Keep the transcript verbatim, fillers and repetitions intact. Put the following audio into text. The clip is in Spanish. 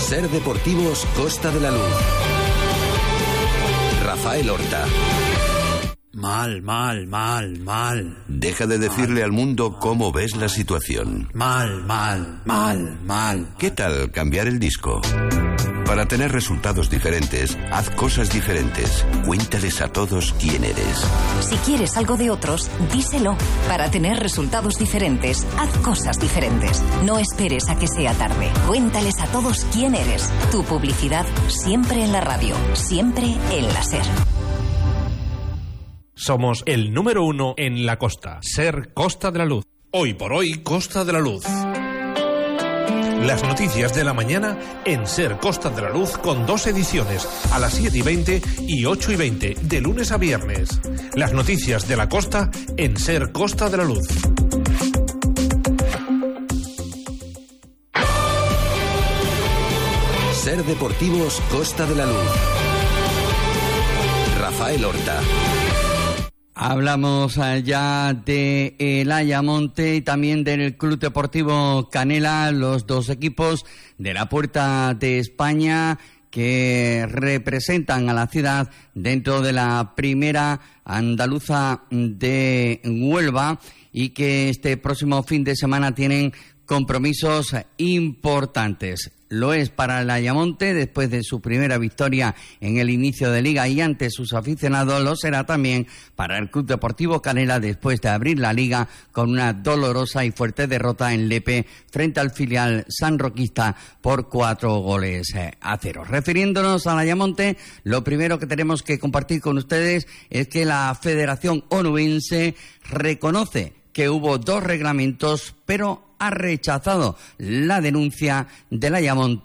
Ser Deportivos Costa de la Luz. Rafael Horta. Mal, mal, mal, mal. Deja de decirle al mundo cómo ves la situación. Mal, mal, mal, mal. ¿Qué tal cambiar el disco? Para tener resultados diferentes, haz cosas diferentes. Cuéntales a todos quién eres. Si quieres algo de otros, díselo. Para tener resultados diferentes, haz cosas diferentes. No esperes a que sea tarde. Cuéntales a todos quién eres. Tu publicidad siempre en la radio, siempre en la SER. Somos el número uno en la costa. SER Costa de la Luz. Hoy por hoy, Costa de la Luz. Las noticias de la mañana en SER Costa de la Luz con dos ediciones, a las siete y veinte y ocho y veinte, de lunes a viernes. Las noticias de la costa en SER Costa de la Luz. SER Deportivos Costa de la Luz. Rafael Horta. Hablamos ya de el Ayamonte y también del Club Deportivo Canela, los dos equipos de la Puerta de España que representan a la ciudad dentro de la primera andaluza de Huelva y que este próximo fin de semana tienen compromisos importantes. Lo es para el Ayamonte después de su primera victoria en el inicio de liga y ante sus aficionados. Lo será también para el Club Deportivo Canela después de abrir la liga con una dolorosa y fuerte derrota en Lepe frente al filial sanroquista por cuatro goles a cero. Refiriéndonos al Ayamonte, lo primero que tenemos que compartir con ustedes es que la Federación Onubense reconoce que hubo dos reglamentos, pero ha rechazado la denuncia del Ayamonte